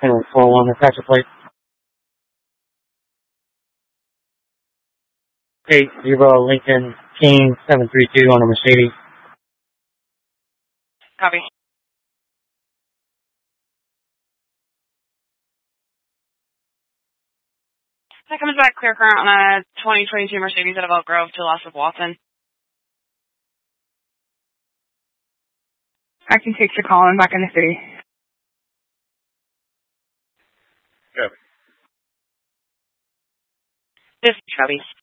Henry 401, attach a plate. 80 Lincoln King 732 on a Mercedes. Copy. That comes back clear current on a 2022 Mercedes out of Elk Grove to Lost with Watson. I can take your call. I'm back in the city. Copy. This is Copy.